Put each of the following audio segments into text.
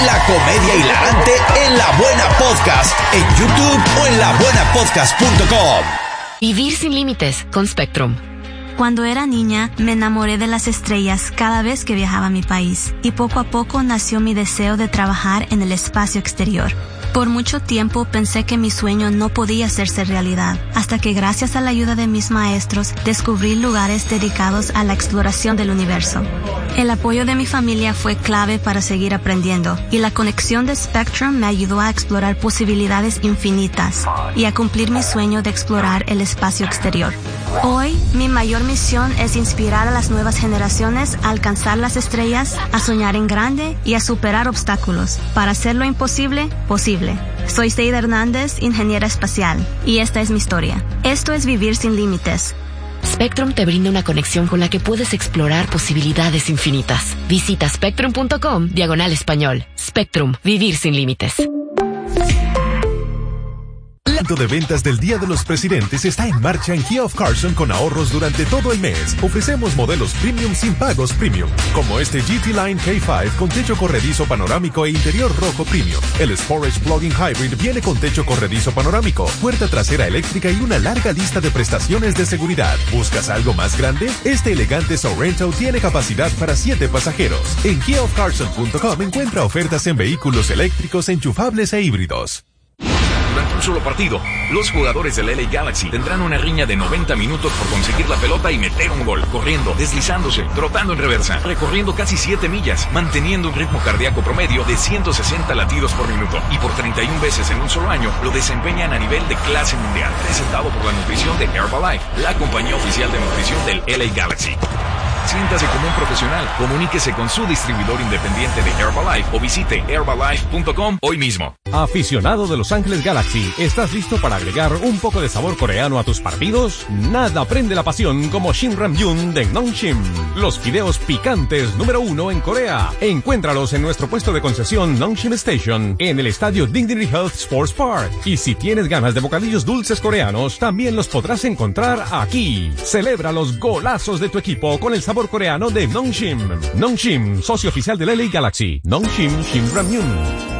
La comedia hilarante en La Buena Podcast, en YouTube o en labuenapodcast.com. Vivir sin límites con Spectrum. Cuando era niña, me enamoré de las estrellas cada vez que viajaba a mi país, y poco a poco nació mi deseo de trabajar en el espacio exterior. Por mucho tiempo pensé que mi sueño no podía hacerse realidad, hasta que gracias a la ayuda de mis maestros descubrí lugares dedicados a la exploración del universo. El apoyo de mi familia fue clave para seguir aprendiendo, y la conexión de Spectrum me ayudó a explorar posibilidades infinitas y a cumplir mi sueño de explorar el espacio exterior. Hoy, mi mayor misión es inspirar a las nuevas generaciones a alcanzar las estrellas, a soñar en grande y a superar obstáculos para hacer lo imposible posible. Soy Seida Hernández, ingeniera espacial, y esta es mi historia. Esto es Vivir sin Límites. Spectrum te brinda una conexión con la que puedes explorar posibilidades infinitas. Visita spectrum.com/español. Spectrum, vivir sin límites. El evento de ventas del Día de los Presidentes está en marcha en Kia of Carson con ahorros durante todo el mes. Ofrecemos modelos premium sin pagos premium, como este GT Line K5 con techo corredizo panorámico e interior rojo premium. El Sportage Plug-in Hybrid viene con techo corredizo panorámico, puerta trasera eléctrica y una larga lista de prestaciones de seguridad. ¿Buscas algo más grande? Este elegante Sorrento tiene capacidad para 7 pasajeros. En KiaofCarson.com encuentra ofertas en vehículos eléctricos, enchufables e híbridos. Durante un solo partido, los jugadores del LA Galaxy tendrán una riña de 90 minutos por conseguir la pelota y meter un gol, corriendo, deslizándose, trotando en reversa, recorriendo casi 7 millas, manteniendo un ritmo cardíaco promedio de 160 latidos por minuto, y por 31 veces en un solo año lo desempeñan a nivel de clase mundial, presentado por la nutrición de Herbalife, la compañía oficial de nutrición del LA Galaxy. Siéntase como un profesional, comuníquese con su distribuidor independiente de Herbalife o visite herbalife.com hoy mismo. Aficionado de Los Ángeles Galaxy, ¿estás listo para agregar un poco de sabor coreano a tus partidos? Nada prende la pasión como Shin Ramyun de Nongshim, los fideos picantes número 1 en Corea. Encuéntralos en nuestro puesto de concesión Nongshim Station, en el estadio Dignity Health Sports Park. Y si tienes ganas de bocadillos dulces coreanos, también los podrás encontrar aquí. Celebra los golazos de tu equipo con el sabor coreano de Nongshim. Nongshim, socio oficial del LA Galaxy. Nongshim Shin Ramyun.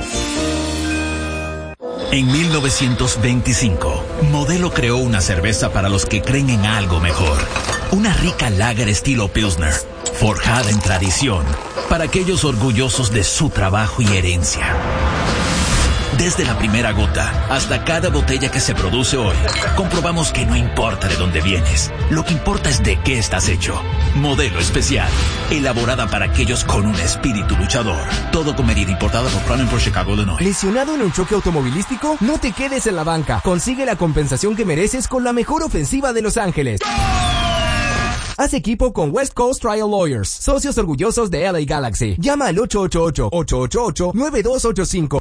En 1925, Modelo creó una cerveza para los que creen en algo mejor. Una rica lager estilo Pilsner, forjada en tradición, para aquellos orgullosos de su trabajo y herencia. Desde la primera gota hasta cada botella que se produce hoy, comprobamos que no importa de dónde vienes, lo que importa es de qué estás hecho. Modelo especial, elaborada para aquellos con un espíritu luchador. Todo con medida, importada por Cronenberg, Chicago, Illinois. ¿Lesionado en un choque automovilístico? No te quedes en la banca. Consigue la compensación que mereces con la mejor ofensiva de Los Ángeles. Haz equipo con West Coast Trial Lawyers, socios orgullosos de LA Galaxy. Llama al 888-888-9285.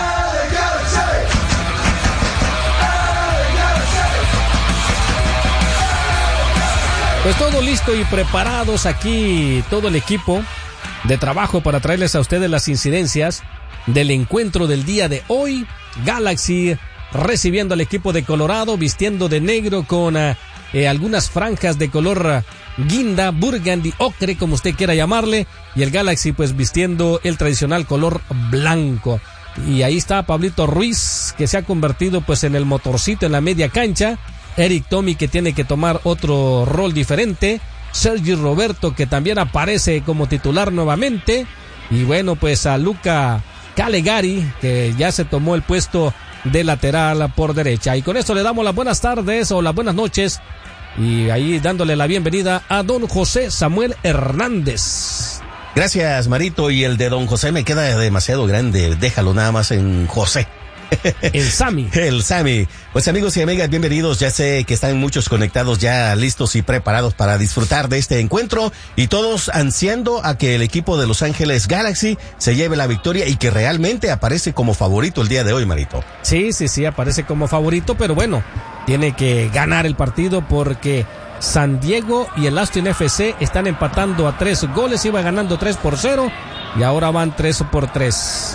Pues todo listo y preparados aquí, todo el equipo de trabajo para traerles a ustedes las incidencias del encuentro del día de hoy. Galaxy recibiendo al equipo de Colorado, vistiendo de negro con algunas franjas de color guinda, burgundy, ocre, como usted quiera llamarle, y el Galaxy pues vistiendo el tradicional color blanco. Y ahí está Pablito Ruiz, que se ha convertido pues en el motorcito en la media cancha. Eric Tommy, que tiene que tomar otro rol diferente. Sergi Roberto, que también aparece como titular nuevamente. Y bueno, pues a Luca Calegari, que ya se tomó el puesto de lateral por derecha. Y con esto le damos las buenas tardes o las buenas noches. Y ahí dándole la bienvenida a don José Samuel Hernández. Gracias, Marito. Y el de don José me queda demasiado grande. Déjalo nada más en José. El Sammy. El Sammy. Pues amigos y amigas, bienvenidos. Ya sé que están muchos conectados, ya listos y preparados para disfrutar de este encuentro, y todos ansiando a que el equipo de Los Ángeles Galaxy se lleve la victoria y que realmente aparece como favorito el día de hoy, Marito. Sí, aparece como favorito, pero bueno, tiene que ganar el partido porque San Diego y el Austin FC están empatando a 3 goles, iba ganando 3-0 y ahora van 3-3.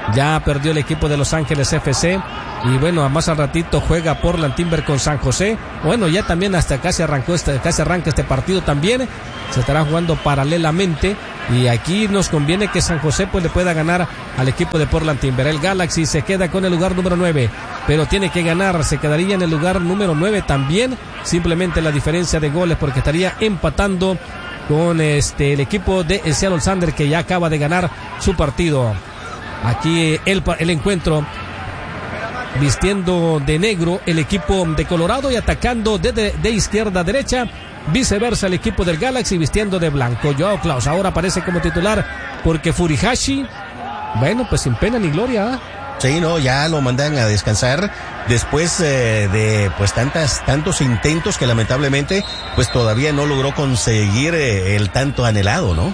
Ya perdió el equipo de Los Ángeles FC. Y bueno, más al ratito juega Portland Timber con San José. Bueno, ya también hasta casi arranca este partido también. Se estará jugando paralelamente. Y aquí nos conviene que San José pues le pueda ganar al equipo de Portland Timber. El Galaxy se queda con el lugar número 9, pero tiene que ganar. Se quedaría en el lugar número 9 también. Simplemente la diferencia de goles, porque estaría empatando con el equipo de Seattle Sounders, que ya acaba de ganar su partido. Aquí el encuentro, vistiendo de negro el equipo de Colorado y atacando de izquierda a derecha. Viceversa el equipo del Galaxy vistiendo de blanco. Joao Klaus ahora aparece como titular porque Furihashi, bueno, pues sin pena ni gloria, ¿eh? Sí, no, ya lo mandan a descansar después de pues tantos intentos que lamentablemente pues todavía no logró conseguir el tanto anhelado, ¿no?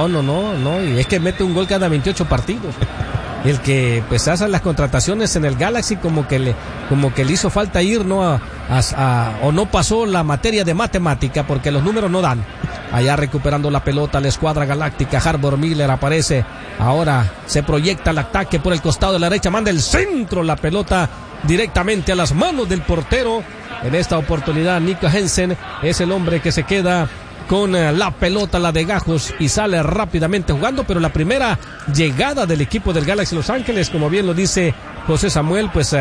No, y es que mete un gol cada 28 partidos. El que pues hace las contrataciones en el Galaxy como que le hizo falta ir, ¿no? O no pasó la materia de matemática, porque los números no dan. Allá recuperando la pelota la escuadra galáctica. Harbor Miller aparece. Ahora se proyecta el ataque por el costado de la derecha. Manda el centro. La pelota directamente a las manos del portero. En esta oportunidad Nico Hensen es el hombre que se queda con la pelota, la de Gajos, y sale rápidamente jugando. Pero la primera llegada del equipo del Galaxy Los Ángeles, como bien lo dice José Samuel, pues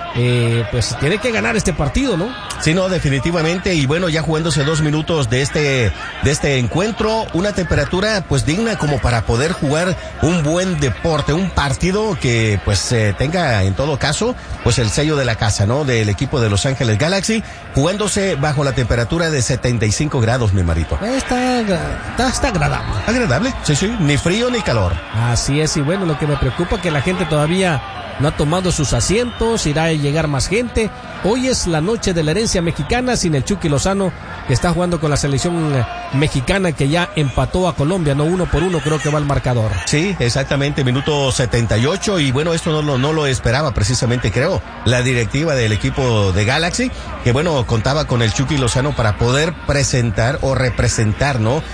tiene que ganar este partido, ¿no? Sí, no, definitivamente. Y bueno, ya jugándose 2 minutos de este encuentro, una temperatura pues digna como para poder jugar un buen deporte, un partido que pues tenga en todo caso pues el sello de la casa, ¿no? Del equipo de Los Ángeles Galaxy, jugándose bajo la temperatura de 75 grados, mi marito. Está agradable. Agradable, sí, ni frío ni calor. Así es, y bueno, lo que me preocupa es que la gente todavía no ha tomado sus asientos, irá a llegar más gente. Hoy es la noche de la herencia mexicana sin el Chucky Lozano, que está jugando con la selección mexicana, que ya empató a Colombia, no 1-1 creo que va el marcador. Sí, exactamente, minuto 78, y bueno, esto no lo esperaba precisamente, creo, la directiva del equipo de Galaxy, que bueno, contaba con el Chucky Lozano para poder presentar o representar, ¿no?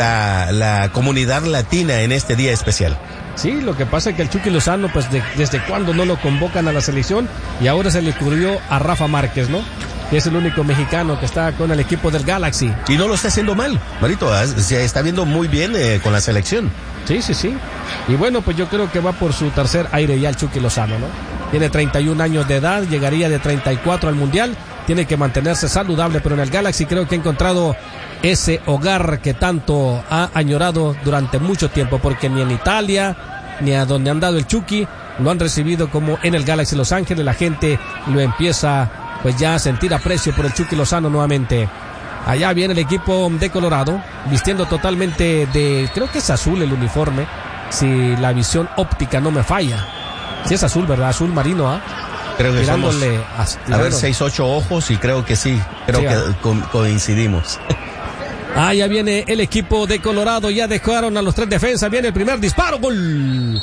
La comunidad latina en este día especial. Sí, lo que pasa es que el Chucky Lozano, pues desde cuando no lo convocan a la selección, y ahora se le ocurrió a Rafa Márquez, ¿no? Que es el único mexicano que está con el equipo del Galaxy. Y no lo está haciendo mal, Marito, se está viendo muy bien con la selección. Sí. Y bueno, pues yo creo que va por su tercer aire ya el Chucky Lozano, ¿no? Tiene 31 años de edad, llegaría de 34 al Mundial, tiene que mantenerse saludable, pero en el Galaxy creo que ha encontrado ese hogar que tanto ha añorado durante mucho tiempo, porque ni en Italia, ni a donde han dado el Chucky, lo han recibido como en el Galaxy Los Ángeles. La gente lo empieza pues ya a sentir aprecio por el Chucky Lozano nuevamente. Allá viene el equipo de Colorado, vistiendo totalmente creo que es azul el uniforme, si la visión óptica no me falla. Sí es azul, ¿verdad? Azul marino, ¿ah? Creo que somos, a ver, 6-8 ojos, y creo que sí, coincidimos. Ya viene el equipo de Colorado, ya dejaron a los 3 defensas, viene el primer disparo, gol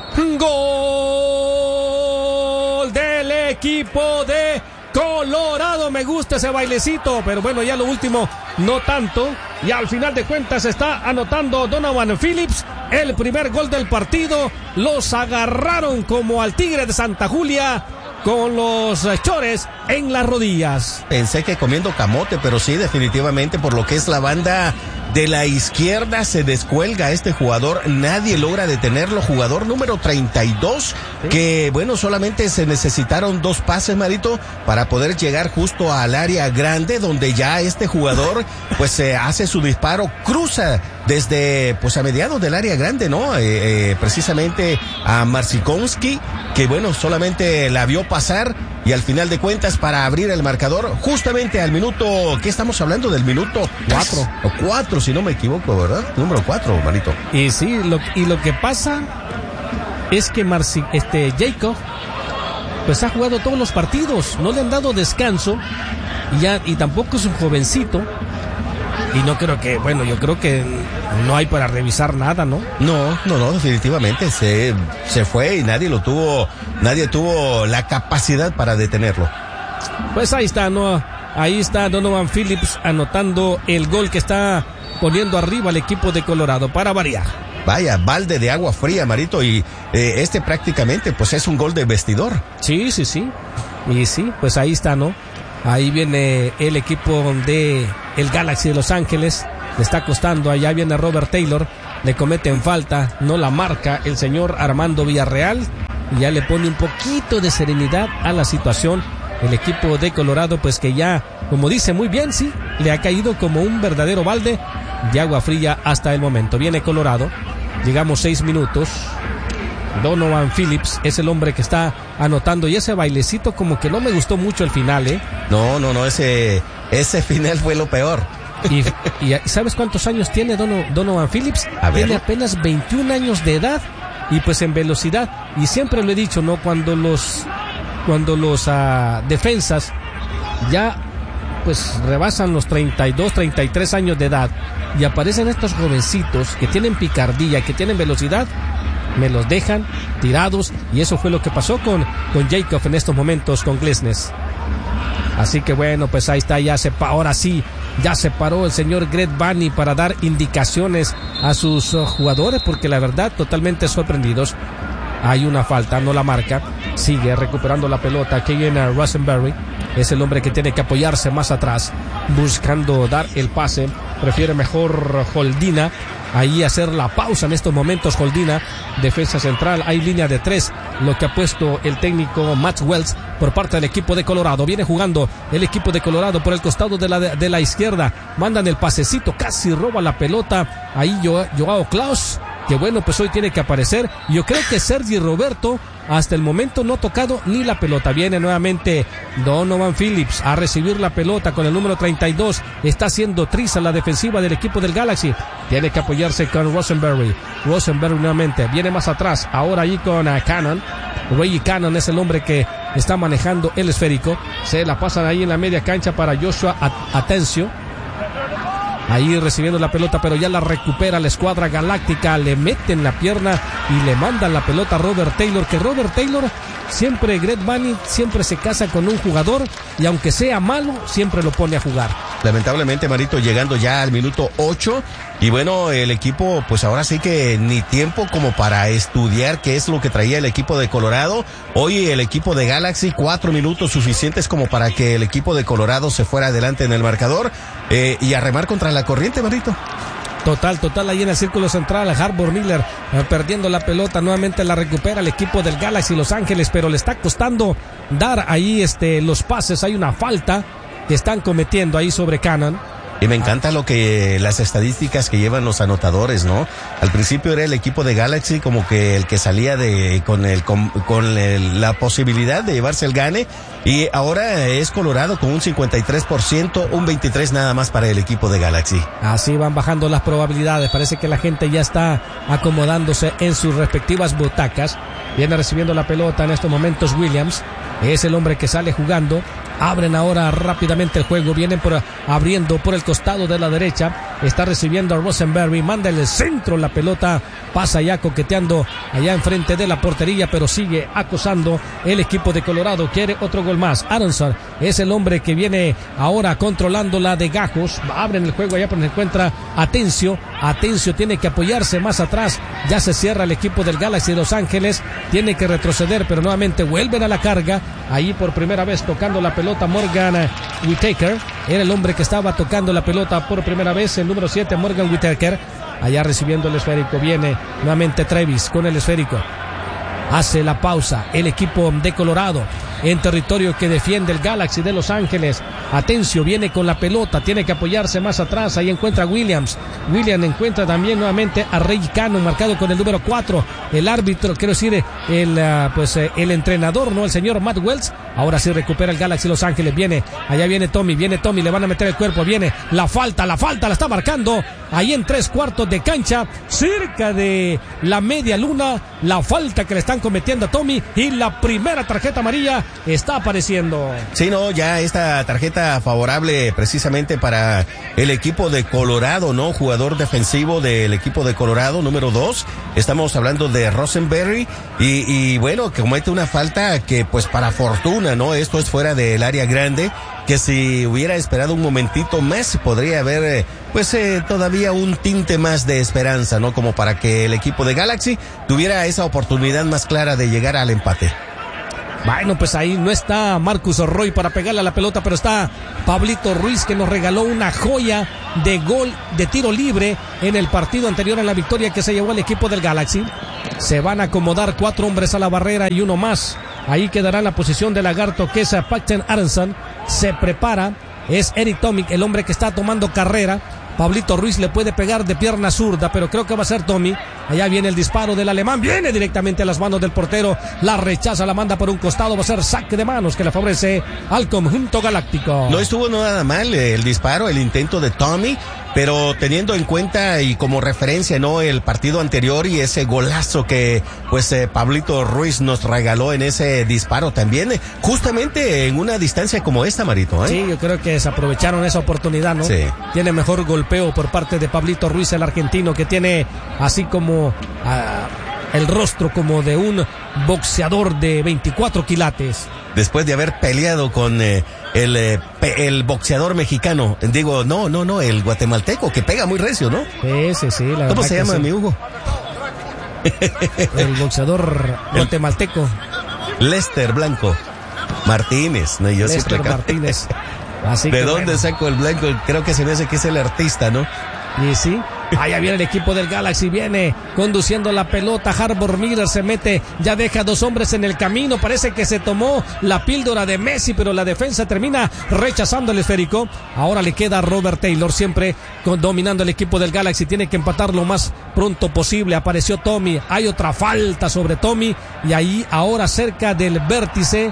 del equipo de Colorado. Me gusta ese bailecito, pero bueno, ya lo último no tanto, y al final de cuentas está anotando Donovan Phillips el primer gol del partido. Los agarraron como al Tigre de Santa Julia con los chores en las rodillas. Pensé que comiendo camote, pero sí, definitivamente, por lo que es la banda de la izquierda, se descuelga este jugador, nadie logra detenerlo, jugador número 32, ¿sí? Que bueno, solamente se necesitaron 2 pases, Marito, para poder llegar justo al área grande, donde ya este jugador pues se hace su disparo, cruza desde pues a mediados del área grande, ¿no? Precisamente a Marcinkowski, que bueno, solamente la vio pasar, y al final de cuentas, para abrir el marcador, justamente al minuto, ¿qué estamos hablando? Del minuto 4, si no me equivoco, ¿verdad? Número 4, Marito. Y sí, lo que pasa es que Jacob pues ha jugado todos los partidos, no le han dado descanso, y tampoco es un jovencito. Y no creo que, bueno, yo creo que no hay para revisar nada, ¿no? No, definitivamente se fue, y nadie tuvo la capacidad para detenerlo. Pues ahí está, ¿no? Ahí está Donovan Phillips anotando el gol que está poniendo arriba al equipo de Colorado, para variar. vaya, balde de agua fría, Marito, y este prácticamente pues es un gol de vestidor. Sí. Y sí, pues ahí está, ¿no? Ahí viene el equipo de el Galaxy de Los Ángeles. Le está costando, allá viene Robert Taylor. Le cometen falta, no la marca el señor Armando Villarreal. Y ya le pone un poquito de serenidad a la situación. El equipo de Colorado, pues que ya, como dice muy bien, sí, le ha caído como un verdadero balde de agua fría hasta el momento. Viene Colorado, llegamos 6 minutos. Donovan Phillips es el hombre que está anotando, y ese bailecito como que no me gustó mucho el final, ¿eh? No, ese final fue lo peor. ¿Y sabes cuántos años tiene Donovan Phillips? Tiene apenas 21 años de edad, y pues en velocidad, y siempre lo he dicho, ¿no? Cuando los defensas ya pues rebasan los 32, 33 años de edad y aparecen estos jovencitos que tienen picardía, que tienen velocidad, me los dejan tirados, y eso fue lo que pasó con Jacob en estos momentos con Glesnes. Así que bueno, pues ahí está, ahora sí, ya se paró el señor Greg Vanney para dar indicaciones a sus jugadores, porque la verdad, totalmente sorprendidos. Hay una falta, no la marca, sigue recuperando la pelota. Aquí viene Rosenberry, es el hombre que tiene que apoyarse más atrás, buscando dar el pase. Prefiere mejor Holdina, ahí hacer la pausa en estos momentos. Holdina, defensa central, hay línea de 3, lo que ha puesto el técnico Matt Wells por parte del equipo de Colorado. Viene jugando el equipo de Colorado por el costado de la izquierda, mandan el pasecito, casi roba la pelota, ahí Joao Klaus, que bueno, pues hoy tiene que aparecer. Yo creo que Sergi Roberto hasta el momento no ha tocado ni la pelota. Viene nuevamente Donovan Phillips a recibir la pelota con el número 32. Está haciendo triza la defensiva del equipo del Galaxy. Tiene que apoyarse con Rosenberry. Rosenberry nuevamente viene más atrás. Ahora ahí con Cannon. Reggie Cannon es el hombre que está manejando el esférico. Se la pasan ahí en la media cancha para Joshua Atencio. Ahí recibiendo la pelota, pero ya la recupera la escuadra galáctica. Le meten la pierna y le mandan la pelota a Robert Taylor. Que Robert Taylor, siempre Greg Vanney, siempre se casa con un jugador, y aunque sea malo, siempre lo pone a jugar. Lamentablemente, Marito, llegando ya al minuto 8. Y bueno, el equipo, pues ahora sí que ni tiempo como para estudiar qué es lo que traía el equipo de Colorado. Hoy el equipo de Galaxy, 4 minutos suficientes como para que el equipo de Colorado se fuera adelante en el marcador y a remar contra la corriente, Marito. Total, ahí en el círculo central, Harbour Miller perdiendo la pelota, nuevamente la recupera el equipo del Galaxy Los Ángeles, pero le está costando dar ahí los pases. Hay una falta que están cometiendo ahí sobre Cannon. Y me encanta las estadísticas que llevan los anotadores, ¿no? Al principio era el equipo de Galaxy como que el que salía con la posibilidad de llevarse el gane, y ahora es Colorado con un 53%, un 23% nada más para el equipo de Galaxy. Así van bajando las probabilidades, parece que la gente ya está acomodándose en sus respectivas butacas. Viene recibiendo la pelota en estos momentos Williams, es el hombre que sale jugando. Abren ahora rápidamente el juego, vienen abriendo por el costado de la derecha, está recibiendo a Rosenberry, manda el centro, la pelota pasa ya coqueteando allá enfrente de la portería, pero sigue acosando el equipo de Colorado. Quiere otro gol más. Aronson es el hombre que viene ahora controlando la de Gajos. Abren el juego allá, pero se encuentra Atencio tiene que apoyarse más atrás. Ya se cierra el equipo del Galaxy de Los Ángeles, tiene que retroceder, pero nuevamente vuelven a la carga. Ahí por primera vez tocando la pelota Morgan Whitaker, era el hombre que estaba tocando la pelota por primera vez, el número 7 Morgan Whitaker. Allá recibiendo el esférico, viene nuevamente Travis con el esférico. Hace la pausa el equipo de Colorado en territorio que defiende el Galaxy de Los Ángeles. Atencio viene con la pelota, tiene que apoyarse más atrás. Ahí encuentra Williams encuentra también nuevamente a Reggie Cannon, marcado con el número 4. El árbitro, quiero decir, el entrenador, no, el señor Matt Wells. Ahora sí recupera el Galaxy Los Ángeles. Allá viene Tommy, le van a meter el cuerpo. Viene la falta, la está marcando ahí en 3/4 de cancha, cerca de la media luna. La falta que le están cometiendo a Tommy, y la primera tarjeta amarilla está apareciendo. Sí, no, ya esta tarjeta tarjeta favorable precisamente para el equipo de Colorado, ¿no? Jugador defensivo del equipo de Colorado, número 2. Estamos hablando de Rosenberry y bueno, que comete una falta que pues para fortuna, ¿no? Esto es fuera del área grande, que si hubiera esperado un momentito más podría haber todavía un tinte más de esperanza, ¿no? Como para que el equipo de Galaxy tuviera esa oportunidad más clara de llegar al empate. Bueno, pues ahí no está Marcus Roy para pegarle a la pelota, pero está Pablito Ruiz, que nos regaló una joya de gol de tiro libre en el partido anterior, en la victoria que se llevó el equipo del Galaxy. Se van a acomodar 4 hombres a la barrera y uno más. Ahí quedará en la posición de lagarto, que es Paxton Aronson. Se prepara, es Eric Tomic, el hombre que está tomando carrera. Pablito Ruiz le puede pegar de pierna zurda, pero creo que va a ser Tommy. Allá viene el disparo del alemán, viene directamente a las manos del portero, la rechaza, la manda por un costado, va a ser saque de manos que le favorece al conjunto galáctico. No estuvo nada mal el disparo, el intento de Tommy, pero teniendo en cuenta y como referencia, ¿no? El partido anterior y ese golazo que Pablito Ruiz nos regaló en ese disparo también, justamente en una distancia como esta, Marito, ¿eh? Sí, yo creo que desaprovecharon esa oportunidad, ¿no? Sí. Tiene mejor golpeo por parte de Pablito Ruiz, el argentino, que tiene así como el rostro como de un boxeador de 24 quilates. Después de haber peleado con el boxeador mexicano, digo, no, el guatemalteco, que pega muy recio, ¿no? Sí, la ¿Cómo se llama, mi Hugo? El boxeador guatemalteco. Lester Blanco Martínez, ¿no? Yo Lester Martínez. Así ¿De dónde saco el blanco? Creo que se me hace que es el artista, ¿no? Y sí, allá viene el equipo del Galaxy, viene conduciendo la pelota. Harbor Miller se mete, ya deja 2 hombres en el camino. Parece que se tomó la píldora de Messi, pero la defensa termina rechazando el esférico. Ahora le queda a Robert Taylor, siempre dominando el equipo del Galaxy. Tiene que empatar lo más pronto posible. Apareció Tommy, hay otra falta sobre Tommy, y ahí ahora cerca del vértice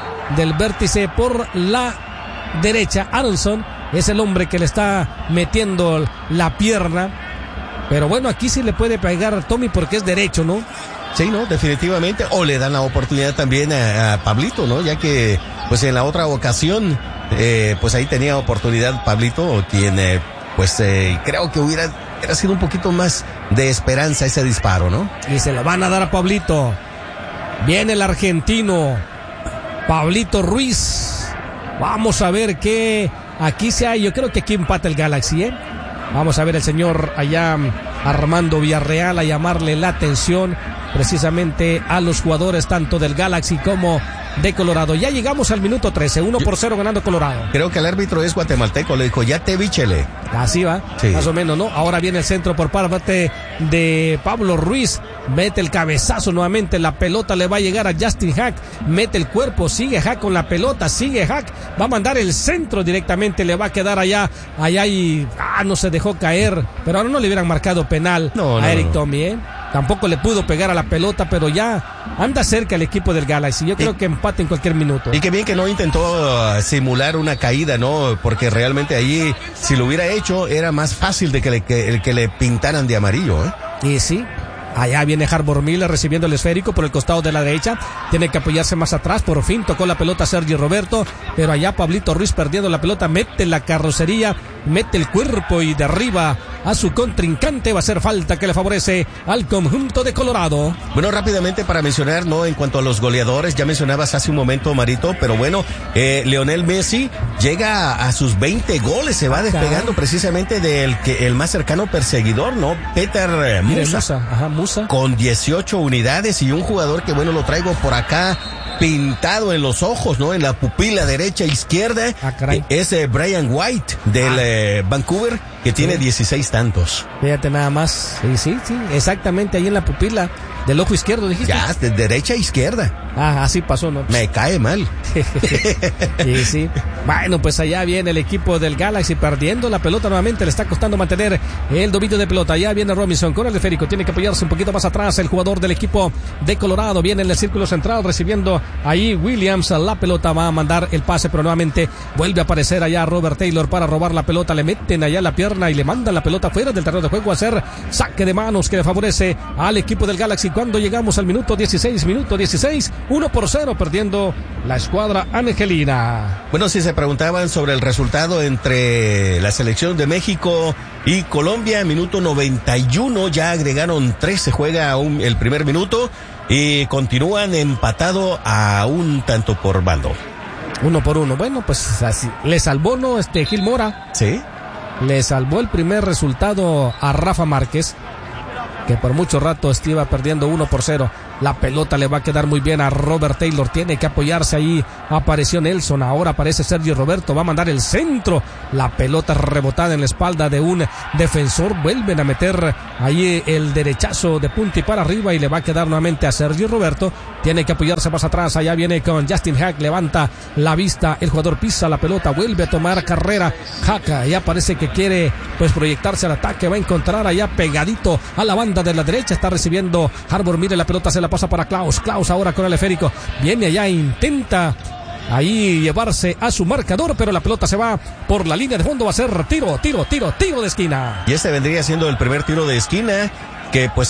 por la derecha, Aronson es el hombre que le está metiendo la pierna, pero bueno, aquí sí le puede pegar a Tommy porque es derecho, ¿no? Sí, no, definitivamente, o le dan la oportunidad también a Pablito, ¿no? Ya que pues en la otra ocasión pues ahí tenía oportunidad Pablito, quien creo que hubiera sido un poquito más de esperanza ese disparo, ¿no? Y se lo van a dar a Pablito. Viene el argentino Pablito Ruiz. Vamos a ver qué aquí se hay. Yo creo que aquí empata el Galaxy, ¿eh? Vamos a ver el señor allá Armando Villarreal a llamarle la atención precisamente a los jugadores tanto del Galaxy como de Colorado. Ya llegamos al minuto 13, 1-0 ganando Colorado. Creo que el árbitro es guatemalteco, le dijo, ya te vi, Chele. Así va, sí. Más o menos, ¿no? Ahora viene el centro por parte de Pablo Ruiz, mete el cabezazo nuevamente, la pelota le va a llegar a Justin Hack, mete el cuerpo, sigue Hack con la pelota, sigue Hack, va a mandar el centro directamente, le va a quedar allá y no se dejó caer, pero ahora no le hubieran marcado penal a Eric Tommy, ¿eh? Tampoco le pudo pegar a la pelota, pero ya anda cerca el equipo del Galaxy. Yo creo que empate en cualquier minuto. Y qué bien que no intentó simular una caída, ¿no? Porque realmente allí, si lo hubiera hecho, era más fácil de que le pintaran de amarillo, ¿eh? Y sí. Allá viene Harbor Miller recibiendo el esférico por el costado de la derecha. Tiene que apoyarse más atrás. Por fin tocó la pelota Sergio Roberto. Pero allá Pablito Ruiz perdiendo la pelota. Mete la carrocería. Mete el cuerpo y derriba a su contrincante. Va a ser falta que le favorece al conjunto de Colorado. Bueno, rápidamente para mencionar, ¿no? En cuanto a los goleadores, ya mencionabas hace un momento, Marito. Pero bueno, Lionel Messi llega a sus 20 goles. Se va despegando precisamente del el más cercano perseguidor, ¿no? Peter Musa. Musa. Con 18 unidades y un jugador que, bueno, lo traigo por acá pintado en los ojos, ¿no? En la pupila derecha, izquierda. Es Brian White del Vancouver, que tiene 16 tantos. Fíjate nada más. Sí, exactamente ahí en la pupila del ojo izquierdo, dijiste. Ya, de derecha a izquierda. Así pasó, ¿no? Me cae mal. Sí. Bueno, pues allá viene el equipo del Galaxy perdiendo la pelota nuevamente. Le está costando mantener el dominio de pelota. Allá viene Robinson con el esférico. Tiene que apoyarse un poquito más atrás el jugador del equipo de Colorado. Viene en el círculo central recibiendo ahí Williams. La pelota va a mandar el pase, pero nuevamente vuelve a aparecer allá Robert Taylor para robar la pelota. Le meten allá la pierna y le mandan la pelota fuera del terreno de juego a hacer saque de manos que le favorece al equipo del Galaxy. cuando llegamos al minuto 16, 1-0 perdiendo la escuadra angelina. Bueno, si se preguntaban sobre el resultado entre la selección de México y Colombia, minuto 91, ya agregaron 3, se juega el primer minuto y continúan empatado a un tanto por bando. 1-1. Bueno, pues así le salvó, ¿no? Gil Mora. Sí. Le salvó el primer resultado a Rafa Márquez, que por mucho rato iba perdiendo 1-0. La pelota le va a quedar muy bien a Robert Taylor, tiene que apoyarse ahí. Apareció Nelson, ahora aparece Sergio Roberto, va a mandar el centro. La pelota rebotada en la espalda de un defensor, vuelven a meter ahí el derechazo de punta y para arriba y le va a quedar nuevamente a Sergio Roberto. Tiene que apoyarse más atrás, allá viene con Justin Hack, levanta la vista, el jugador pisa la pelota, vuelve a tomar carrera. Hack ya parece que quiere pues proyectarse al ataque, va a encontrar allá pegadito a la banda de la derecha, está recibiendo Harbour, mire la pelota, se la pasa para Klaus ahora con el esférico, viene allá, intenta ahí llevarse a su marcador, pero la pelota se va por la línea de fondo, va a ser tiro de esquina. Y este vendría siendo el primer tiro de esquina que pues